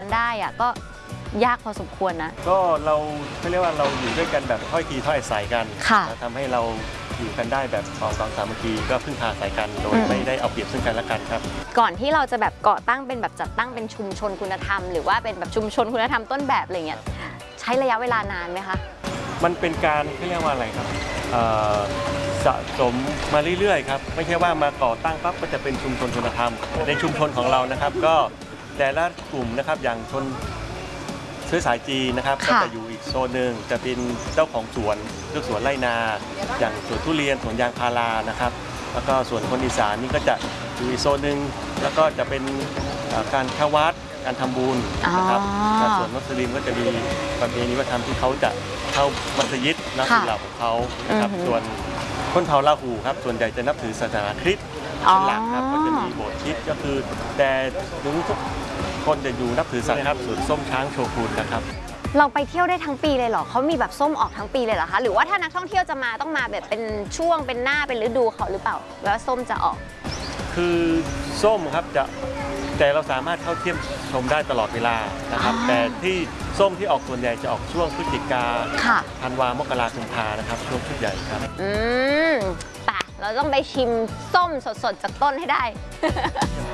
ได้อะก็ยากพอสมควรนะก็เราเรียกว่าเราอยู่ด้วยกันแบบถ้อยทีถ้อยอาศัยกันทำให้เราอยู่กันได้แบบปองดองสามัคคีก็พึ่งพาอาศัยกันโดยไม่ได้เอาเปรียบซึ่งกันและกันครับก่อนที่เราจะแบบก่อตั้งเป็นแบบจัดตั้งเป็นชุมชนคุณธรรมหรือว่าเป็นแบบชุมชนคุณธรรมต้นแบบอะไรเงี้ยใช้ระยะเวลานานไหมคะมันเป็นการเรียกว่าอะไรครับสะสมมาเรื่อยๆครับไม่ใช่ว่ามาก่อตั้งปั๊บก็จะเป็นชุมชนคุณธรรมในชุมชนของเรานะครับก็แต่ละกลุ่มนะครับอย่างชนเชื้อสายจีนนะครับก็จะอยู่อีกโซนหนึ่งจะเป็นเจ้าของสวนเจ้าสวนไร่นาอย่างสวนทุเรียนสวนยางพารานะครับแล้วก็ส่วนคนอีสานนี่ก็จะอยู่อีกโซนหนึ่งแล้วก็จะเป็นการเข้าวัดการทำบุญนะครับส่วนมุสลิมก็จะมีประเพณีวัฒนธรรมที่เขาจะเข้ามัสยิดนับถือเหล่าของเขานะครับส่วนคนเผ่าลาหูครับส่วนใหญ่จะนับถือศาสนาคริสต์เป็นหลักครับก็จะมีโบสถ์คริสต์ก็คือแต่ถึงทุกคนจะอยู่นับถือศาสนาครับส่วนส้มช้างโชกุนนะครับเราไปเที่ยวได้ทั้งปีเลยเหรอเขามีแบบส้มออกทั้งปีเลยเหรอคะหรือว่าถ้านักท่องเที่ยวจะมาต้องมาแบบเป็นช่วงเป็นหน้าเป็นฤดูเขาหรือเปล่าแล้วส้มจะออกคือส้มครับแต่เราสามารถเข้าเที่ยวชมได้ตลอดเวลานะครับแต่ที่ส้มที่ออกส่วนใหญ่จะออกช่วงพฤศจิกาธันวามกราคมนะครับช่วงชุดใหญ่ครับป่ะเราต้องไปชิมส้มสดๆจากต้นให้ได้